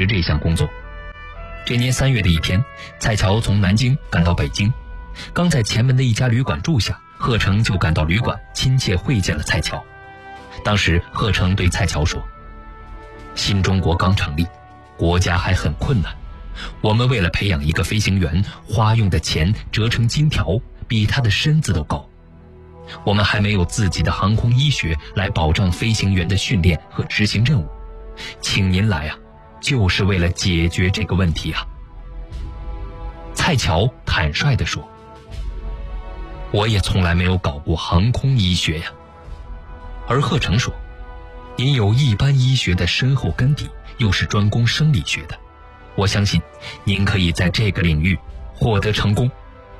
持这项工作。这年3月的一天，蔡乔从南京赶到北京，刚在前门的一家旅馆住下，贺成就赶到旅馆亲切会见了蔡乔。当时贺成对蔡乔说：新中国刚成立，国家还很困难，我们为了培养一个飞行员，花用的钱折成金条比他的身子都高。我们还没有自己的航空医学来保障飞行员的训练和执行任务，请您来啊，就是为了解决这个问题啊。蔡乔坦率地说：我也从来没有搞过航空医学呀。而贺成说：您有一般医学的深厚根底，又是专攻生理学的，我相信您可以在这个领域获得成功。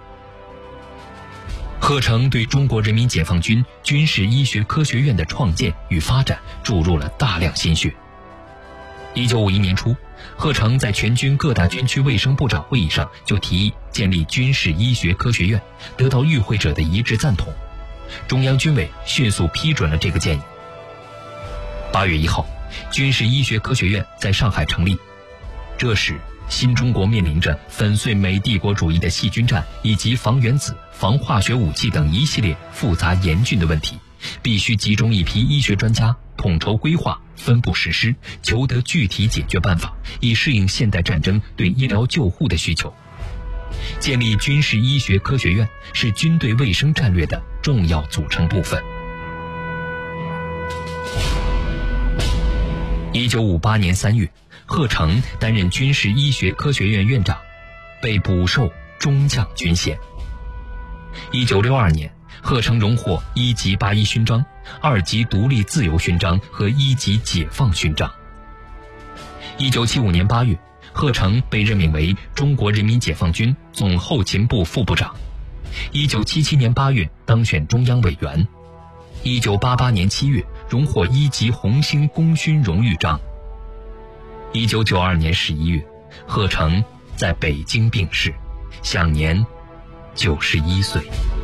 贺成对中国人民解放军军事医学科学院的创建与发展注入了大量心血。1951年初，贺成在全军各大军区卫生部长会议上就提议建立军事医学科学院，得到与会者的一致赞同。中央军委迅速批准了这个建议。8月1号，军事医学科学院在上海成立。这时，新中国面临着粉碎美帝国主义的细菌战以及防原子、防化学武器等一系列复杂严峻的问题，必须集中一批医学专家，统筹规划，分步实施，求得具体解决办法，以适应现代战争对医疗救护的需求。建立军事医学科学院是军队卫生战略的重要组成部分。1958年3月，贺成担任军事医学科学院院长，被补授中将军衔。1962年，贺成荣获1级8一勋章、2级独立自由勋章和1级解放勋章。1975年8月，贺成被任命为中国人民解放军总后勤部副部长。1977年8月，当选中央委员。1988年7月，荣获1级红星功勋荣誉章。1992年11月，贺成在北京病逝，享年91岁。